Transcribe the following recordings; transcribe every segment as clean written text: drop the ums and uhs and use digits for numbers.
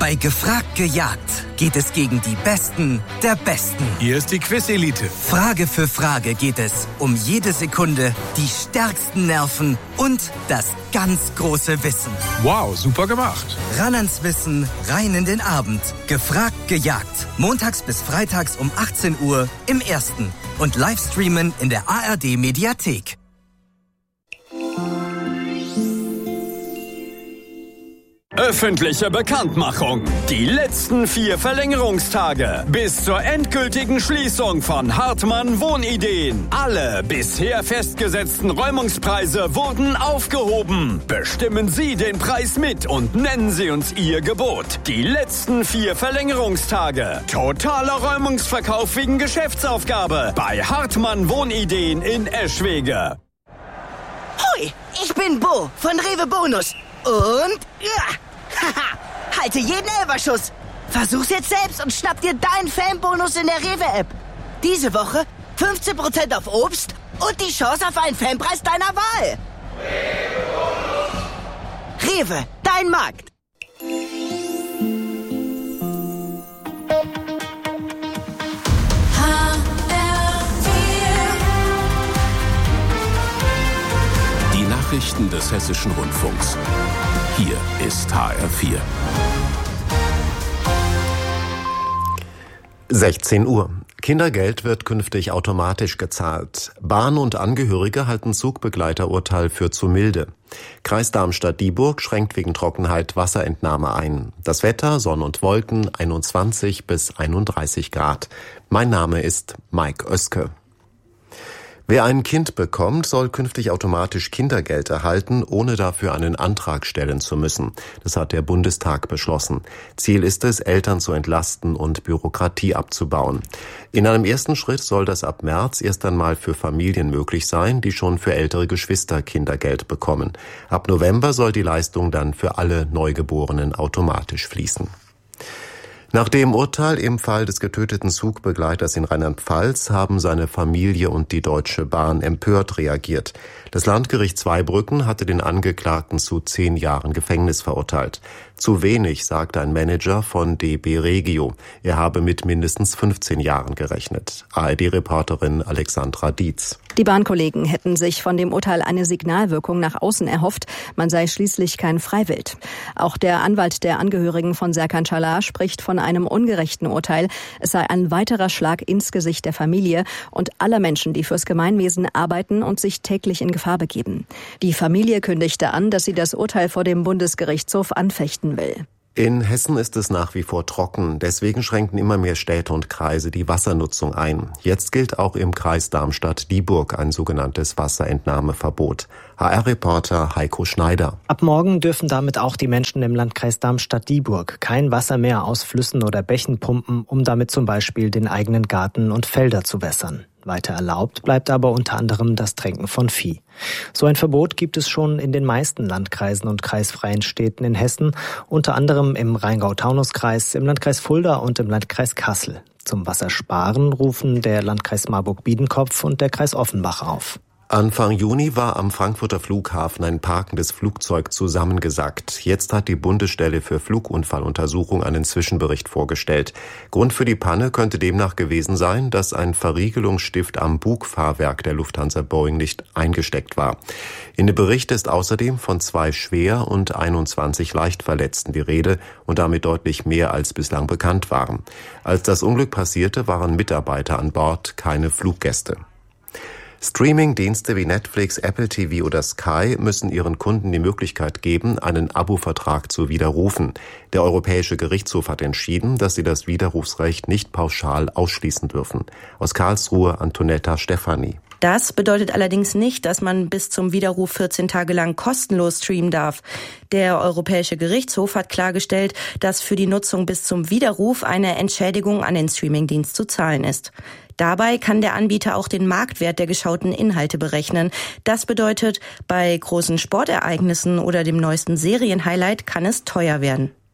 Bei Gefragt gejagt geht es gegen die Besten der Besten. Hier ist die Quiz-Elite. Frage für Frage geht es um jede Sekunde, die stärksten Nerven und das ganz große Wissen. Wow, super gemacht. Ran ans Wissen, rein in den Abend. Gefragt gejagt. Montags bis freitags um 18 Uhr im Ersten. Und Livestreamen in der ARD-Mediathek. Öffentliche Bekanntmachung. Die letzten 4 Verlängerungstage bis zur endgültigen Schließung von Hartmann Wohnideen. Alle bisher festgesetzten Räumungspreise wurden aufgehoben. Bestimmen Sie den Preis mit und nennen Sie uns Ihr Gebot. Die letzten 4 Verlängerungstage. Totaler Räumungsverkauf wegen Geschäftsaufgabe bei Hartmann Wohnideen in Eschwege. Hoi, ich bin Bo von Rewe Bonus. Und, halte jeden Elferschuss. Versuch's jetzt selbst und schnapp dir deinen Fanbonus in der Rewe-App. Diese Woche 15% auf Obst und die Chance auf einen Fanpreis deiner Wahl. Rewe, dein Markt. Die Nachrichten des Hessischen Rundfunks. Hier ist HR4. 16 Uhr. Kindergeld wird künftig automatisch gezahlt. Bahn und Angehörige halten Zugbegleiterurteil für zu milde. Kreis Darmstadt-Dieburg schränkt wegen Trockenheit Wasserentnahme ein. Das Wetter, Sonne und Wolken, 21 bis 31 Grad. Mein Name ist Mike Oeske. Wer ein Kind bekommt, soll künftig automatisch Kindergeld erhalten, ohne dafür einen Antrag stellen zu müssen. Das hat der Bundestag beschlossen. Ziel ist es, Eltern zu entlasten und Bürokratie abzubauen. In einem ersten Schritt soll das ab März erst einmal für Familien möglich sein, die schon für ältere Geschwister Kindergeld bekommen. Ab November soll die Leistung dann für alle Neugeborenen automatisch fließen. Nach dem Urteil im Fall des getöteten Zugbegleiters in Rheinland-Pfalz haben seine Familie und die Deutsche Bahn empört reagiert. Das Landgericht Zweibrücken hatte den Angeklagten zu 10 Jahren Gefängnis verurteilt. Zu wenig, sagte ein Manager von DB Regio. Er habe mit mindestens 15 Jahren gerechnet. ARD-Reporterin Alexandra Dietz. Die Bahnkollegen hätten sich von dem Urteil eine Signalwirkung nach außen erhofft. Man sei schließlich kein Freiwild. Auch der Anwalt der Angehörigen von Serkan Çalar spricht von einem ungerechten Urteil. Es sei ein weiterer Schlag ins Gesicht der Familie und aller Menschen, die fürs Gemeinwesen arbeiten und sich täglich in Gefahr begeben. Die Familie kündigte an, dass sie das Urteil vor dem Bundesgerichtshof anfechten will. In Hessen ist es nach wie vor trocken. Deswegen schränken immer mehr Städte und Kreise die Wassernutzung ein. Jetzt gilt auch im Kreis Darmstadt-Dieburg ein sogenanntes Wasserentnahmeverbot. HR-Reporter Heiko Schneider. Ab morgen dürfen damit auch die Menschen im Landkreis Darmstadt-Dieburg kein Wasser mehr aus Flüssen oder Bächen pumpen, um damit zum Beispiel den eigenen Garten und Felder zu wässern. Weiter erlaubt bleibt aber unter anderem das Tränken von Vieh. So ein Verbot gibt es schon in den meisten Landkreisen und kreisfreien Städten in Hessen, unter anderem im Rheingau-Taunus-Kreis, im Landkreis Fulda und im Landkreis Kassel. Zum Wassersparen rufen der Landkreis Marburg-Biedenkopf und der Kreis Offenbach auf. Anfang Juni war am Frankfurter Flughafen ein parkendes Flugzeug zusammengesackt. Jetzt hat die Bundesstelle für Flugunfalluntersuchung einen Zwischenbericht vorgestellt. Grund für die Panne könnte demnach gewesen sein, dass ein Verriegelungsstift am Bugfahrwerk der Lufthansa Boeing nicht eingesteckt war. In dem Bericht ist außerdem von 2 schwer und 21 Leichtverletzten die Rede und damit deutlich mehr als bislang bekannt waren. Als das Unglück passierte, waren Mitarbeiter an Bord, keine Fluggäste. Streaming-Dienste wie Netflix, Apple TV oder Sky müssen ihren Kunden die Möglichkeit geben, einen Abo-Vertrag zu widerrufen. Der Europäische Gerichtshof hat entschieden, dass sie das Widerrufsrecht nicht pauschal ausschließen dürfen. Aus Karlsruhe Antonetta Stefani. Das bedeutet allerdings nicht, dass man bis zum Widerruf 14 Tage lang kostenlos streamen darf. Der Europäische Gerichtshof hat klargestellt, dass für die Nutzung bis zum Widerruf eine Entschädigung an den Streamingdienst zu zahlen ist. Dabei kann der Anbieter auch den Marktwert der geschauten Inhalte berechnen. Das bedeutet, bei großen Sportereignissen oder dem neuesten Serienhighlight kann es teuer werden.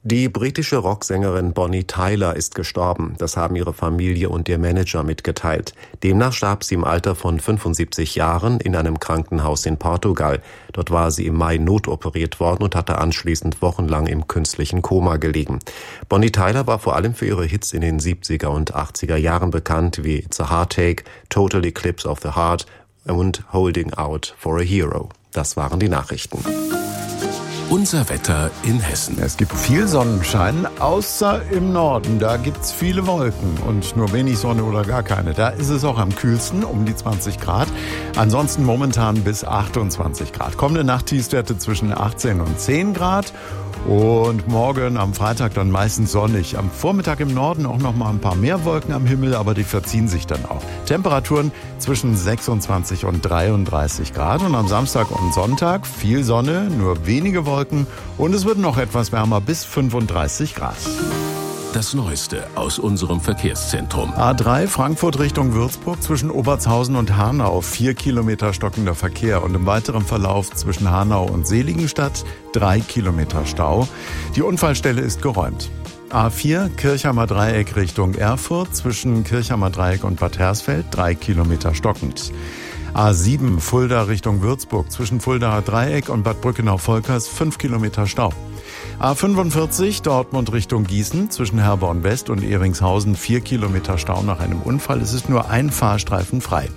Die britische Rocksängerin Bonnie Tyler ist gestorben. Das haben ihre Familie und ihr Manager mitgeteilt. Demnach starb sie im Alter von 75 Jahren in einem Krankenhaus in Portugal. Dort war sie im Mai notoperiert worden und hatte anschließend wochenlang im künstlichen Koma gelegen. Bonnie Tyler war vor allem für ihre Hits in den 70er und 80er Jahren bekannt, wie It's a Heartache, Total Eclipse of the Heart und Holding Out for a Hero. Das waren die Nachrichten. Unser Wetter in Hessen. Es gibt viel Sonnenschein, außer im Norden. Da gibt's viele Wolken und nur wenig Sonne oder gar keine. Da ist es auch am kühlsten, um die 20 Grad. Ansonsten momentan bis 28 Grad. Kommende Nacht Tiefstwerte zwischen 18 und 10 Grad. Und morgen am Freitag dann meistens sonnig. Am Vormittag im Norden auch noch mal ein paar mehr Wolken am Himmel, aber die verziehen sich dann auch. Temperaturen zwischen 26 und 33 Grad. Und am Samstag und Sonntag viel Sonne, nur wenige Wolken. Und es wird noch etwas wärmer bis 35 Grad. Das Neueste aus unserem Verkehrszentrum. A3 Frankfurt Richtung Würzburg zwischen Obertshausen und Hanau 4 Kilometer stockender Verkehr und im weiteren Verlauf zwischen Hanau und Seligenstadt 3 Kilometer Stau. Die Unfallstelle ist geräumt. A4 Kirchheimer Dreieck Richtung Erfurt zwischen Kirchheimer Dreieck und Bad Hersfeld 3 Kilometer stockend. A7 Fulda Richtung Würzburg zwischen Fuldaer Dreieck und Bad Brückenau-Volkers 5 Kilometer Stau. A45 Dortmund Richtung Gießen zwischen Herborn West und Ehringshausen 4 Kilometer Stau nach einem Unfall. Es ist nur ein Fahrstreifen frei.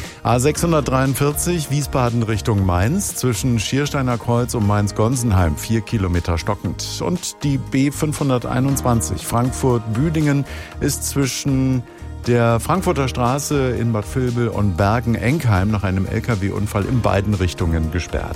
A643 Wiesbaden Richtung Mainz zwischen Schiersteiner Kreuz und Mainz-Gonsenheim 4 Kilometer stockend. Und die B521 Frankfurt-Büdingen ist zwischen der Frankfurter Straße in Bad Vilbel und Bergen-Enkheim nach einem LKW-Unfall in beiden Richtungen gesperrt.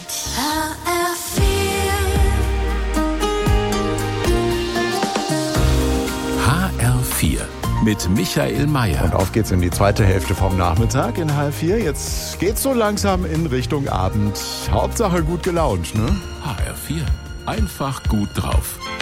HR4 mit Michael Mayer. Und auf geht's in die zweite Hälfte vom Nachmittag in HR4. Jetzt geht's so langsam in Richtung Abend. Hauptsache gut gelaunt, ne? HR4. Einfach gut drauf.